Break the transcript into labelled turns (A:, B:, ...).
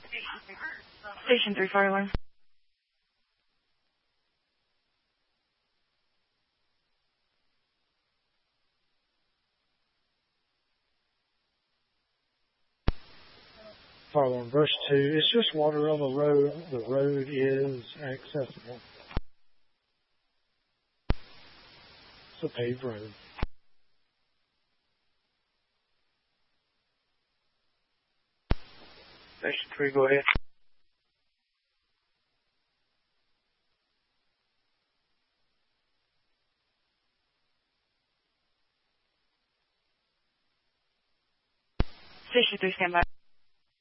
A: Station 3, fire alarm.
B: Fire alarm, verse 2. It's just water on the road. The road is accessible. It's a paved road.
C: Station 3, go ahead.
A: Station 3, stand by.